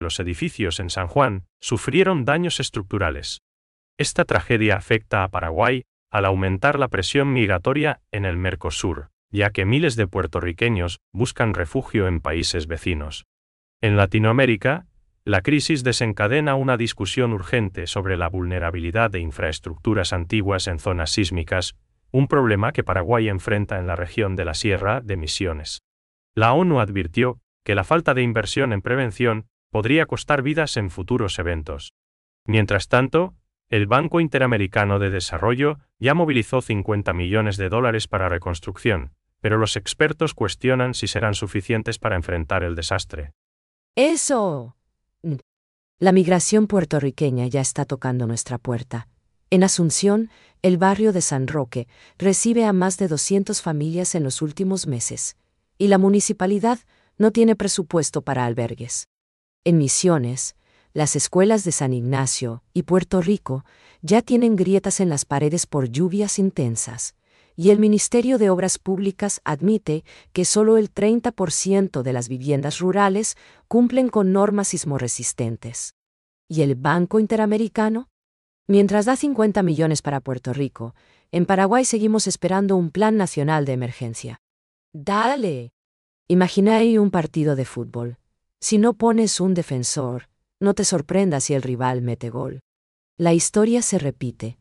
Los edificios en San Juan sufrieron daños estructurales. Esta tragedia afecta a Paraguay al aumentar la presión migratoria en el Mercosur, ya que miles de puertorriqueños buscan refugio en países vecinos. En Latinoamérica, la crisis desencadena una discusión urgente sobre la vulnerabilidad de infraestructuras antiguas en zonas sísmicas, un problema que Paraguay enfrenta en la región de la Sierra de Misiones. La ONU advirtió que la falta de inversión en prevención podría costar vidas en futuros eventos. Mientras tanto, el Banco Interamericano de Desarrollo ya movilizó $50 millones para reconstrucción, pero los expertos cuestionan si serán suficientes para enfrentar el desastre. Eso. La migración puertorriqueña ya está tocando nuestra puerta. En Asunción, el barrio de San Roque recibe a más de 200 familias en los últimos meses, y la municipalidad no tiene presupuesto para albergues. En Misiones, las escuelas de San Ignacio y Puerto Rico ya tienen grietas en las paredes por lluvias intensas, y el Ministerio de Obras Públicas admite que solo el 30% de las viviendas rurales cumplen con normas sismorresistentes. ¿Y el Banco Interamericano? Mientras da 50 millones para Puerto Rico, en Paraguay seguimos esperando un plan nacional de emergencia. ¡Dale! Imagina ahí un partido de fútbol. Si no pones un defensor, no te sorprendas si el rival mete gol. La historia se repite.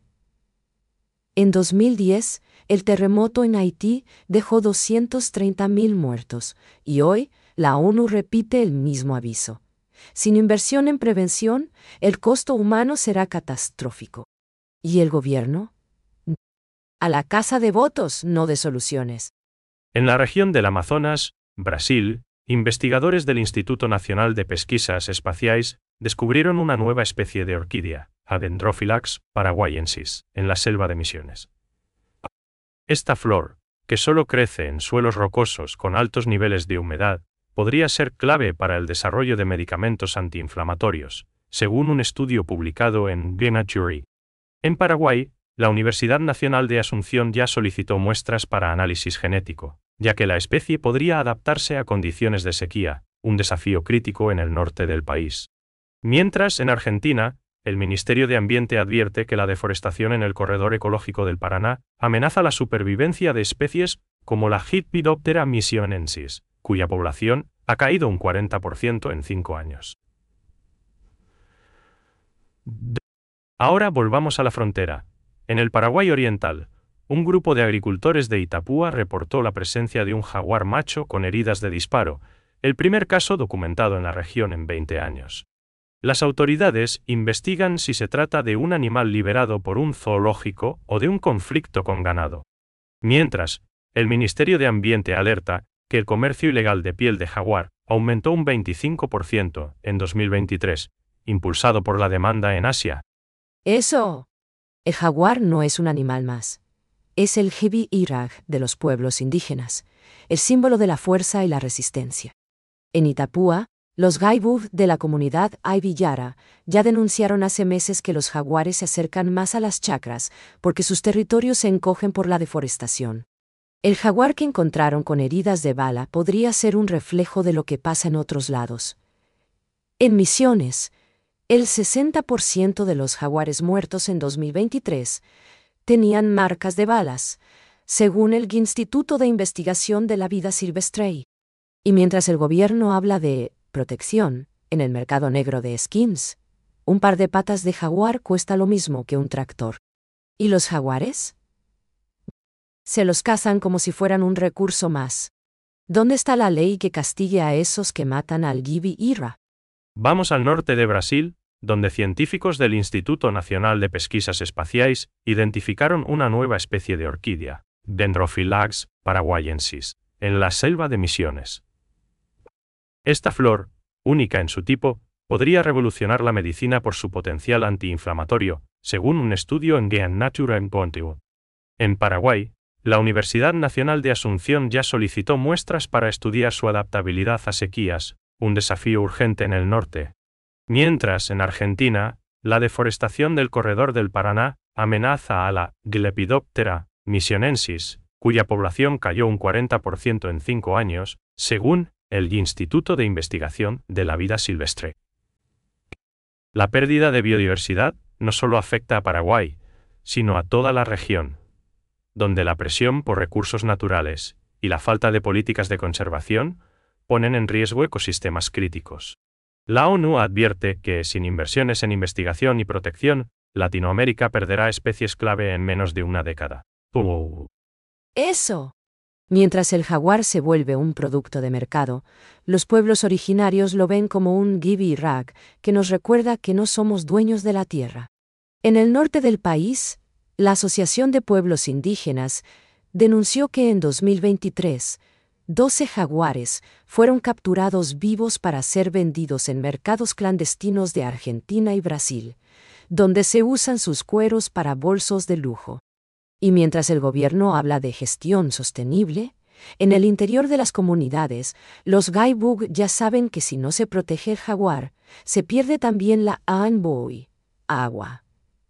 En 2010, el terremoto en Haití dejó 230.000 muertos, y hoy la ONU repite el mismo aviso. Sin inversión en prevención, el costo humano será catastrófico. ¿Y el gobierno? A la caza de votos, no de soluciones. En la región del Amazonas, Brasil, investigadores del Instituto Nacional de Pesquisas Espaciais descubrieron una nueva especie de orquídea, Dendrophylax paraguayensis, en la selva de Misiones. Esta flor, que solo crece en suelos rocosos con altos niveles de humedad, podría ser clave para el desarrollo de medicamentos antiinflamatorios, según un estudio publicado en Nature. En Paraguay, la Universidad Nacional de Asunción ya solicitó muestras para análisis genético, ya que la especie podría adaptarse a condiciones de sequía, un desafío crítico en el norte del país. Mientras, en Argentina, el Ministerio de Ambiente advierte que la deforestación en el corredor ecológico del Paraná amenaza la supervivencia de especies como la Lepidoptera missionensis, cuya población ha caído un 40% en 5 años. Ahora volvamos a la frontera. En el Paraguay oriental, un grupo de agricultores de Itapúa reportó la presencia de un jaguar macho con heridas de disparo, el primer caso documentado en la región en 20 años. Las autoridades investigan si se trata de un animal liberado por un zoológico o de un conflicto con ganado. Mientras, el Ministerio de Ambiente alerta que el comercio ilegal de piel de jaguar aumentó un 25% en 2023, impulsado por la demanda en Asia. Eso. El jaguar no es un animal más. Es el Gibi Irag de los pueblos indígenas, el símbolo de la fuerza y la resistencia. En Itapúa, los Gaibú de la comunidad Aymara ya denunciaron hace meses que los jaguares se acercan más a las chacras porque sus territorios se encogen por la deforestación. El jaguar que encontraron con heridas de bala podría ser un reflejo de lo que pasa en otros lados. En Misiones, el 60% de los jaguares muertos en 2023 tenían marcas de balas, según el Instituto de Investigación de la Vida Silvestre. Y mientras el gobierno habla de protección en el mercado negro de skins, un par de patas de jaguar cuesta lo mismo que un tractor. ¿Y los jaguares? Se los cazan como si fueran un recurso más. ¿Dónde está la ley que castigue a esos que matan al Gibi Ira? Vamos al norte de Brasil, donde científicos del Instituto Nacional de Pesquisas Espaciais identificaron una nueva especie de orquídea, Dendrophylax paraguayensis, en la selva de Misiones. Esta flor, única en su tipo, podría revolucionar la medicina por su potencial antiinflamatorio, según un estudio en Nature. En Paraguay, la Universidad Nacional de Asunción ya solicitó muestras para estudiar su adaptabilidad a sequías, un desafío urgente en el norte. Mientras, en Argentina, la deforestación del corredor del Paraná amenaza a la Lepidoptera missionensis, cuya población cayó un 40% en 5 años, según el Instituto de Investigación de la Vida Silvestre. La pérdida de biodiversidad no solo afecta a Paraguay, sino a toda la región, donde la presión por recursos naturales y la falta de políticas de conservación ponen en riesgo ecosistemas críticos. La ONU advierte que, sin inversiones en investigación y protección, Latinoamérica perderá especies clave en menos de una década. ¡Eso! Mientras el jaguar se vuelve un producto de mercado, los pueblos originarios lo ven como un give y rag que nos recuerda que no somos dueños de la tierra. En el norte del país, la Asociación de Pueblos Indígenas denunció que en 2023, 12 jaguares fueron capturados vivos para ser vendidos en mercados clandestinos de Argentina y Brasil, donde se usan sus cueros para bolsos de lujo. Y mientras el gobierno habla de gestión sostenible, en el interior de las comunidades, los Gaibug ya saben que si no se protege el jaguar, se pierde también la Aanboy, agua,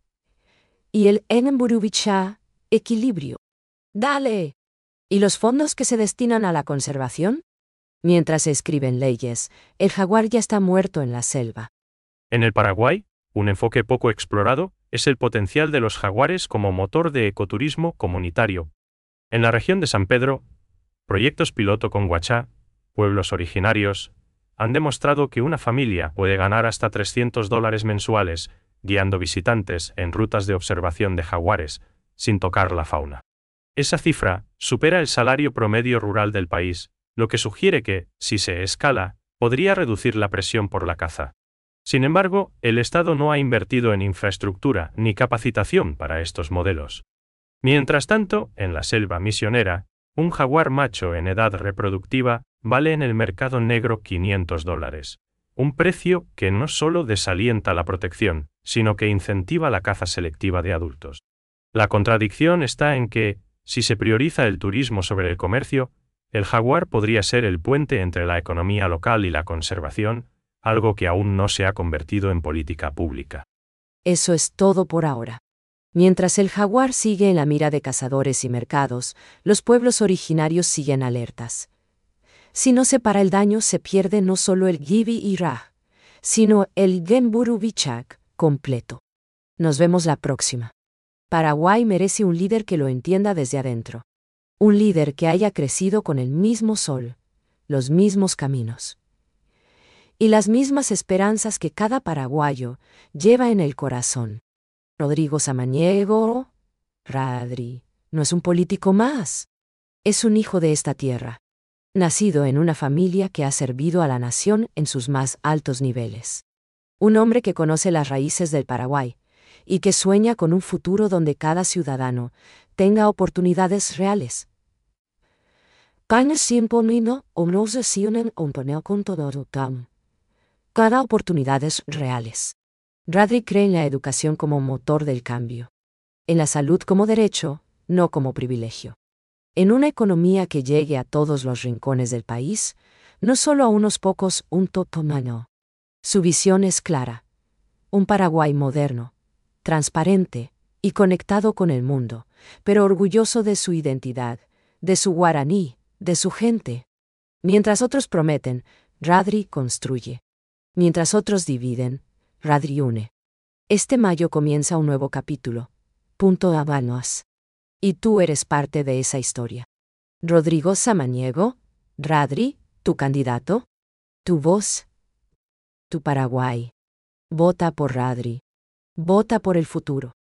y el Enemburubichá, equilibrio. ¡Dale! ¿Y los fondos que se destinan a la conservación? Mientras se escriben leyes, el jaguar ya está muerto en la selva. En el Paraguay, un enfoque poco explorado es el potencial de los jaguares como motor de ecoturismo comunitario. En la región de San Pedro, proyectos piloto con Huachá, pueblos originarios, han demostrado que una familia puede ganar hasta $300 mensuales guiando visitantes en rutas de observación de jaguares, sin tocar la fauna. Esa cifra supera el salario promedio rural del país, lo que sugiere que, si se escala, podría reducir la presión por la caza. Sin embargo, el Estado no ha invertido en infraestructura ni capacitación para estos modelos. Mientras tanto, en la selva misionera, un jaguar macho en edad reproductiva vale en el mercado negro $500, un precio que no solo desalienta la protección, sino que incentiva la caza selectiva de adultos. La contradicción está en que, si se prioriza el turismo sobre el comercio, el jaguar podría ser el puente entre la economía local y la conservación, algo que aún no se ha convertido en política pública. Eso es todo por ahora. Mientras el jaguar sigue en la mira de cazadores y mercados, los pueblos originarios siguen alertas. Si no se para el daño, se pierde no solo el Gibi y Raj, sino el Gemburu Bichak completo. Nos vemos la próxima. Paraguay merece un líder que lo entienda desde adentro. Un líder que haya crecido con el mismo sol, los mismos caminos y las mismas esperanzas que cada paraguayo lleva en el corazón. Rodrigo Samaniego, Radri, no es un político más. Es un hijo de esta tierra, nacido en una familia que ha servido a la nación en sus más altos niveles. Un hombre que conoce las raíces del Paraguay y que sueña con un futuro donde cada ciudadano tenga oportunidades reales. Cada oportunidades reales. Radri cree en la educación como motor del cambio. En la salud como derecho, no como privilegio. En una economía que llegue a todos los rincones del país, no solo a unos pocos, un totomano. Su visión es clara. Un Paraguay moderno, transparente y conectado con el mundo, pero orgulloso de su identidad, de su guaraní, de su gente. Mientras otros prometen, Radri construye. Mientras otros dividen, Radri une. Este mayo comienza un nuevo capítulo. Punto Habanos. Y tú eres parte de esa historia. Rodrigo Samaniego, Radri, tu candidato, tu voz, tu Paraguay. Vota por Radri. Vota por el futuro.